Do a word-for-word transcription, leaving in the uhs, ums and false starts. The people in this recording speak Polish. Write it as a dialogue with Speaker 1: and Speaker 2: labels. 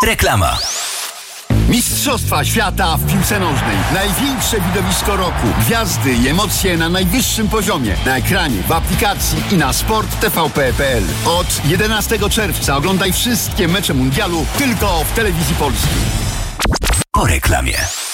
Speaker 1: Reklama.
Speaker 2: Mistrzostwa świata w piłce nożnej. Największe widowisko roku. Gwiazdy i emocje na najwyższym poziomie. Na ekranie, w aplikacji i na sport t v p kropka p l. Od jedenastego czerwca oglądaj wszystkie mecze mundialu tylko w Telewizji Polskiej.
Speaker 1: Po reklamie.